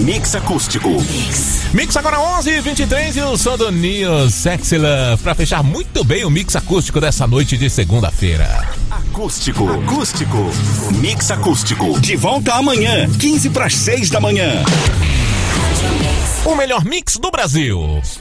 Mix Acústico. Mix agora 11h23 e o som do Neo Sexy Love pra fechar muito bem o Mix Acústico dessa noite de segunda-feira. Acústico. Mix Acústico. De volta amanhã, 15 para as 6 da manhã. O melhor mix do Brasil.